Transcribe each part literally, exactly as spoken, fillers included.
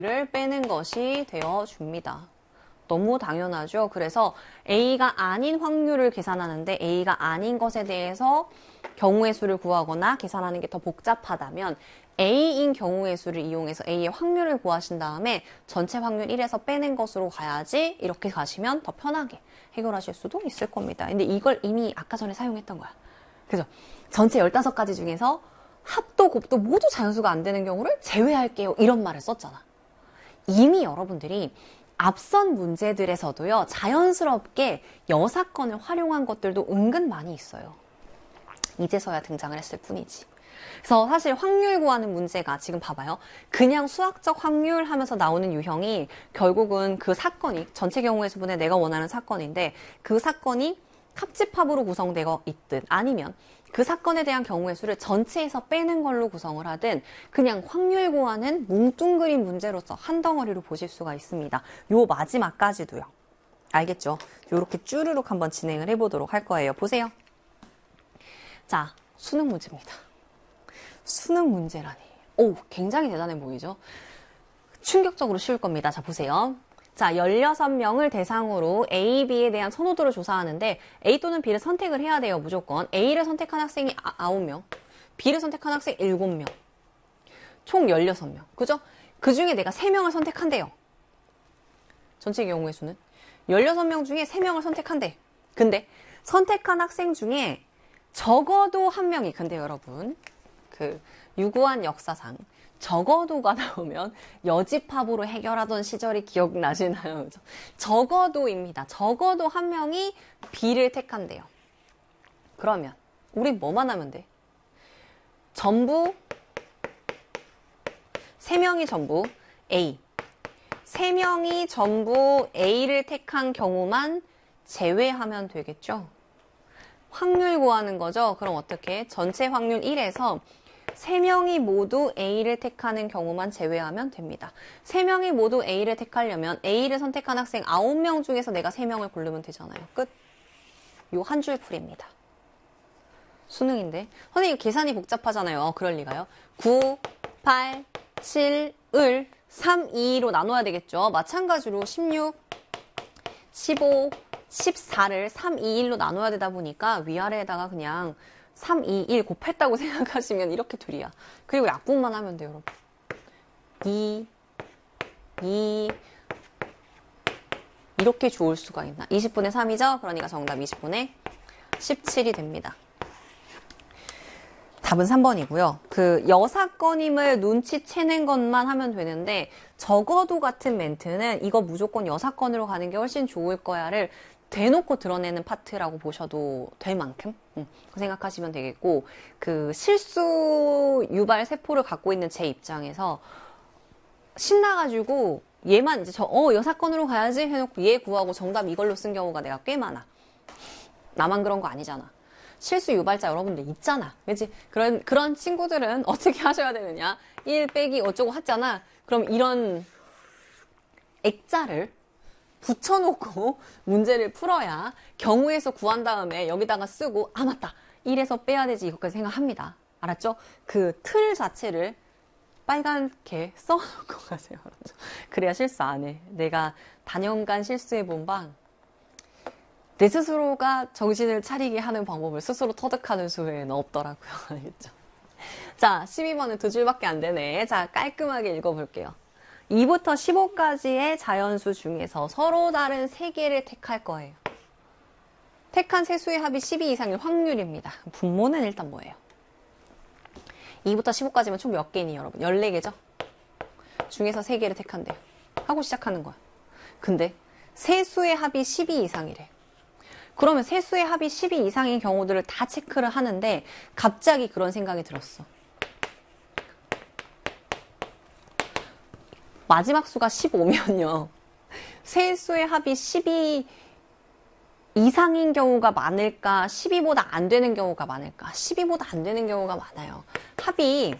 를 빼는 것이 되어줍니다. 너무 당연하죠. 그래서 A가 아닌 확률을 계산하는데 A가 아닌 것에 대해서 경우의 수를 구하거나 계산하는 게 더 복잡하다면 A인 경우의 수를 이용해서 A의 확률을 구하신 다음에 전체 확률 일에서 빼는 것으로 가야지 이렇게 가시면 더 편하게 해결하실 수도 있을 겁니다. 근데 이걸 이미 아까 전에 사용했던 거야. 그죠? 전체 열다섯 가지 중에서 합도 곱도 모두 자연수가 안 되는 경우를 제외할게요. 이런 말을 썼잖아. 이미 여러분들이 앞선 문제들에서도요, 자연스럽게 여사건을 활용한 것들도 은근 많이 있어요. 이제서야 등장을 했을 뿐이지. 그래서 사실 확률 구하는 문제가 지금 봐봐요. 그냥 수학적 확률 하면서 나오는 유형이 결국은 그 사건이, 전체 경우의 수분에 내가 원하는 사건인데 그 사건이 합집합으로 구성되어 있든 아니면 그 사건에 대한 경우의 수를 전체에서 빼는 걸로 구성을 하든 그냥 확률 구하는 뭉뚱그린 문제로서 한 덩어리로 보실 수가 있습니다. 요 마지막까지도요. 알겠죠? 요렇게 쭈르륵 한번 진행을 해보도록 할 거예요. 보세요. 자, 수능 문제입니다. 수능 문제라니. 오, 굉장히 대단해 보이죠? 충격적으로 쉬울 겁니다. 자, 보세요. 자, 열여섯 명을 대상으로 A, B에 대한 선호도를 조사하는데 A 또는 B를 선택을 해야 돼요. 무조건. A를 선택한 학생이 아홉 명, B를 선택한 학생 일곱 명, 총 열여섯 명. 그죠? 그 중에 내가 세 명을 선택한대요. 전체 경우의 수는. 열여섯 명 중에 세 명을 선택한대. 근데 선택한 학생 중에 적어도 한 명이, 근데 여러분, 그 유구한 역사상 적어도가 나오면 여집합으로 해결하던 시절이 기억나시나요? 적어도입니다. 적어도 한 명이 B를 택한대요. 그러면 우리 뭐만 하면 돼? 전부 세 명이 전부 A, 세 명이 전부 A를 택한 경우만 제외하면 되겠죠? 확률 구하는 거죠. 그럼 어떻게? 전체 확률 일에서 세 명이 모두 A를 택하는 경우만 제외하면 됩니다. 세 명이 모두 A를 택하려면 A를 선택한 학생 아홉 명 중에서 내가 세 명을 고르면 되잖아요. 끝. 요 한 줄 풀이입니다. 수능인데. 선생님 계산이 복잡하잖아요. 그럴 리가요. 구, 팔, 칠, 을, 삼, 이로 나눠야 되겠죠. 마찬가지로 십육, 십오, 십사를 삼, 이, 일로 나눠야 되다 보니까 위아래에다가 그냥 삼, 이, 일 곱했다고 생각하시면 이렇게 둘이야. 그리고 약분만 하면 돼요, 여러분. 이, 이, 이렇게 좋을 수가 있나? 이십 분의 삼이죠? 그러니까 정답 이십 분의 십칠이 됩니다. 답은 삼 번이고요. 그 여사건임을 눈치채는 것만 하면 되는데 적어도 같은 멘트는 이거 무조건 여사건으로 가는 게 훨씬 좋을 거야를 대놓고 드러내는 파트라고 보셔도 될 만큼 음, 생각하시면 되겠고, 그 실수 유발 세포를 갖고 있는 제 입장에서 신나가지고 얘만 이제 저, 어, 여사건으로 가야지 해놓고 얘 구하고 정답 이걸로 쓴 경우가 내가 꽤 많아. 나만 그런 거 아니잖아. 실수 유발자 여러분들 있잖아. 그치? 그런, 그런 친구들은 어떻게 하셔야 되느냐? 일 빼기 어쩌고 하잖아. 그럼 이런 액자를 붙여놓고 문제를 풀어야 경우에서 구한 다음에 여기다가 쓰고, 아, 맞다. 일에서 빼야 되지. 이것까지 생각합니다. 알았죠? 그 틀 자체를 빨갛게 써놓고 가세요. 그래야 실수 안 해. 내가 단연간 실수해본 방, 내 스스로가 정신을 차리게 하는 방법을 스스로 터득하는 수 외에는 없더라고요. 알겠죠? 자, 십이 번은 두 줄밖에 안 되네. 자, 깔끔하게 읽어볼게요. 이부터 십오까지의 자연수 중에서 서로 다른 세 개를 택할 거예요. 택한 세 수의 합이 십이 이상일 확률입니다. 분모는 일단 뭐예요? 이부터 십오까지면 총 몇 개니 여러분? 열네 개죠? 중에서 세 개를 택한대요. 하고 시작하는 거야. 근데 세 수의 합이 십이 이상이래. 그러면 세 수의 합이 십이 이상인 경우들을 다 체크를 하는데 갑자기 그런 생각이 들었어. 마지막 수가 십오면요. 세 수의 합이 십이 이상인 경우가 많을까? 십이보다 안 되는 경우가 많을까? 십이보다 안 되는 경우가 많아요. 합이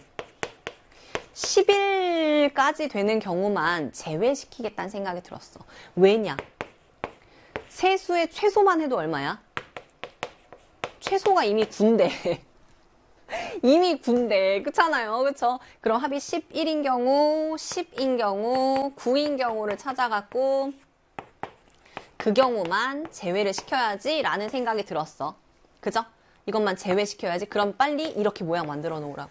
십일까지 되는 경우만 제외시키겠다는 생각이 들었어. 왜냐? 세 수의 최소만 해도 얼마야? 최소가 이미 구인데 이미 군대, 그렇잖아요. 그쵸? 그럼 합이 십일인 경우, 십인 경우, 구인 경우를 찾아갖고 그 경우만 제외를 시켜야지 라는 생각이 들었어. 그죠? 이것만 제외시켜야지. 그럼 빨리 이렇게 모양 만들어 놓으라고.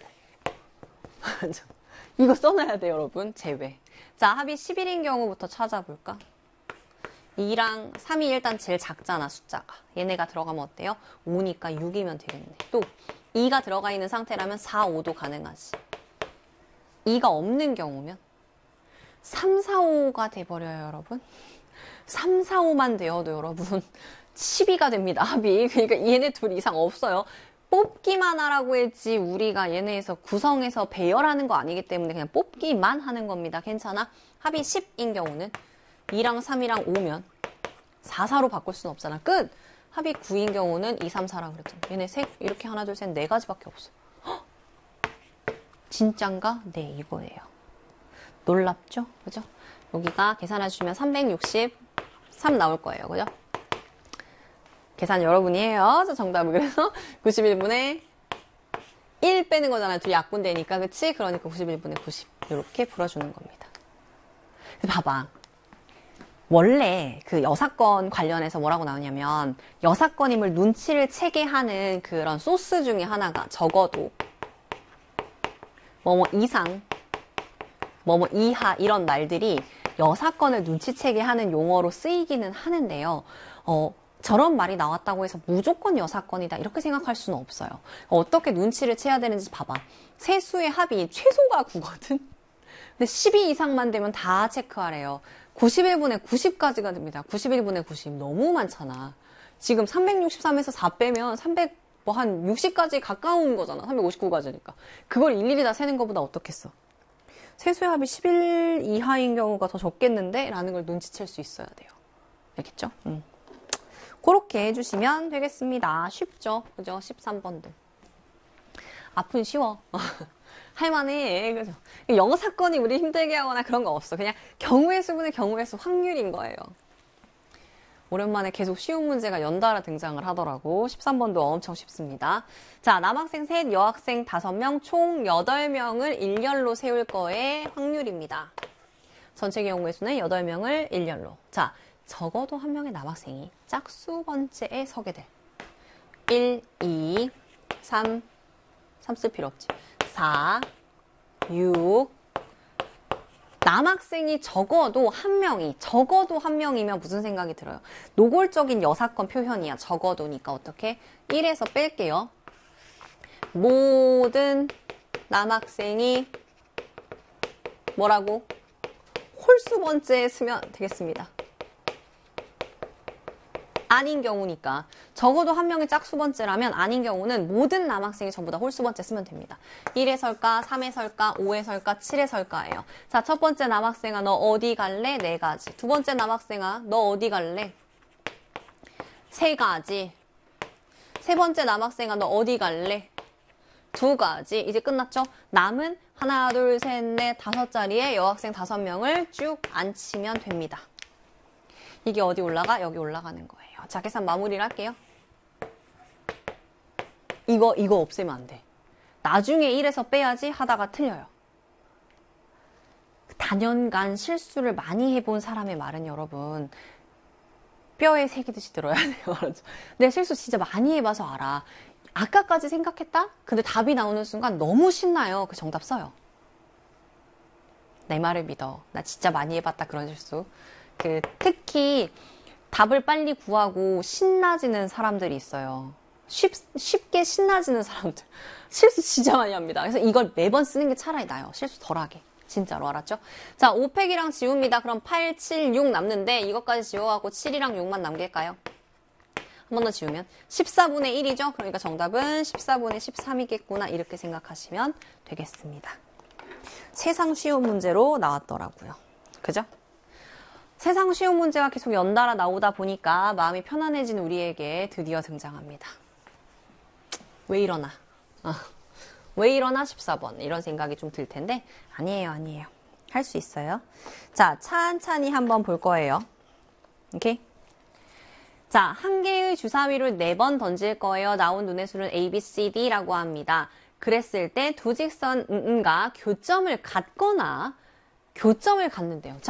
이거 써놔야 돼요, 여러분. 제외. 자, 합이 십일인 경우부터 찾아볼까? 이랑 삼이 일단 제일 작잖아, 숫자가. 얘네가 들어가면 어때요? 오니까 육이면 되겠네. 또 이가 들어가 있는 상태라면 사, 오도 가능하지. 이가 없는 경우면 삼, 사, 오가 돼버려요, 여러분. 삼, 사, 오만 되어도 여러분 십이가 됩니다, 합이. 그러니까 얘네 둘 이상 없어요. 뽑기만 하라고 했지 우리가 얘네에서 구성해서 배열하는 거 아니기 때문에 그냥 뽑기만 하는 겁니다. 괜찮아? 합이 십인 경우는 이랑 삼이랑 오면 사, 사로 바꿀 수는 없잖아. 끝! 합이 구인 경우는 이, 삼, 사라고 그랬잖아. 얘네 색 이렇게 하나, 둘, 셋, 네 가지밖에 없어. 헉! 진짠가? 네, 이거예요. 놀랍죠? 그죠? 여기가 계산해주시면 삼백육십삼 나올 거예요. 그죠? 계산 여러분이 해요. 저 정답을. 그래서 구십일 분의 일 빼는 거잖아요. 둘이 약분되니까. 그치? 그러니까 구십일 분의 구십. 이렇게 풀어주는 겁니다. 봐봐. 원래 그 여사건 관련해서 뭐라고 나오냐면 여사건임을 눈치를 채게 하는 그런 소스 중에 하나가 적어도 뭐뭐 이상, 뭐뭐 이하 이런 말들이 여사건을 눈치채게 하는 용어로 쓰이기는 하는데요. 어, 저런 말이 나왔다고 해서 무조건 여사건이다 이렇게 생각할 수는 없어요. 어떻게 눈치를 채야 되는지 봐봐. 세 수의 합이 최소가 구거든. 근데 십이 이상만 되면 다 체크하래요. 구십일 분의 구십까지가 됩니다. 구십일 분의 구십 너무 많잖아. 지금 삼백육십삼에서 사 빼면 삼백 뭐 한 육십까지 가까운 거잖아. 삼백오십구까지니까. 그걸 일일이 다 세는 것보다 어떻겠어. 세수의 합이 십일 이하인 경우가 더 적겠는데? 라는 걸 눈치챌 수 있어야 돼요. 알겠죠? 음. 그렇게 해주시면 되겠습니다. 쉽죠? 그죠? 십삼 번들. 앞은 쉬워. 할만해. 그죠? 영어 사건이 우리 힘들게 하거나 그런 거 없어. 그냥 경우의 수분의 경우의 수 확률인 거예요. 오랜만에 계속 쉬운 문제가 연달아 등장을 하더라고. 십삼 번도 엄청 쉽습니다. 자, 남학생 셋, 여학생 다섯 명, 총 여덟 명을 일렬로 세울 거의 확률입니다. 전체 경우의 수는 여덟 명을 일렬로. 자, 적어도 한 명의 남학생이 짝수 번째에 서게 돼. 일, 이, 삼, 삼 쓸 필요 없지. 사, 육, 남학생이 적어도 한 명이, 적어도 한 명이면 무슨 생각이 들어요? 노골적인 여사건 표현이야. 적어도니까 어떻게? 일에서 뺄게요. 모든 남학생이 뭐라고? 홀수 번째에 쓰면 되겠습니다. 아닌 경우니까 적어도 한 명이 짝수 번째라면 아닌 경우는 모든 남학생이 전부 다 홀수 번째 쓰면 됩니다. 일에 설까, 삼에 설까, 오에 설까, 칠에 설까예요. 자, 첫 번째 남학생아 너 어디 갈래? 네 가지. 두 번째 남학생아 너 어디 갈래? 세 가지. 세 번째 남학생아 너 어디 갈래? 두 가지. 이제 끝났죠? 남은 하나, 둘, 셋, 넷, 다섯 자리에 여학생 다섯 명을 쭉 앉히면 됩니다. 이게 어디 올라가? 여기 올라가는 거예요. 자, 계산 마무리를 할게요. 이거, 이거 없애면 안 돼. 나중에 일에서 빼야지 하다가 틀려요. 단연간 실수를 많이 해본 사람의 말은 여러분, 뼈에 새기듯이 들어야 돼요. 내가 실수 진짜 많이 해봐서 알아. 아까까지 생각했다? 근데 답이 나오는 순간 너무 신나요. 그 정답 써요. 내 말을 믿어. 나 진짜 많이 해봤다, 그런 실수. 그, 특히, 답을 빨리 구하고 신나지는 사람들이 있어요. 쉽, 쉽게 신나지는 사람들. 실수 진짜 많이 합니다. 그래서 이걸 매번 쓰는 게 차라리 나아요. 실수 덜하게. 진짜로 알았죠? 자, 오 팩이랑 지웁니다. 그럼 팔, 칠, 육 남는데 이것까지 지워갖고 칠이랑 육만 남길까요? 한 번 더 지우면 십사분의 일이죠? 그러니까 정답은 십사분의 십삼이겠구나. 이렇게 생각하시면 되겠습니다. 세상 쉬운 문제로 나왔더라고요. 그죠? 세상 쉬운 문제가 계속 연달아 나오다 보니까 마음이 편안해진 우리에게 드디어 등장합니다. 왜 이러나? 어. 왜 이러나 십사 번 이런 생각이 좀 들 텐데 아니에요, 아니에요. 할 수 있어요. 자, 찬찬히 한번 볼 거예요. 오케이? 자, 한 개의 주사위를 네 번 던질 거예요. 나온 눈의 수는 A, B, C, D라고 합니다. 그랬을 때 두 직선 음음과 교점을 갖거나 교점을 갖는데요.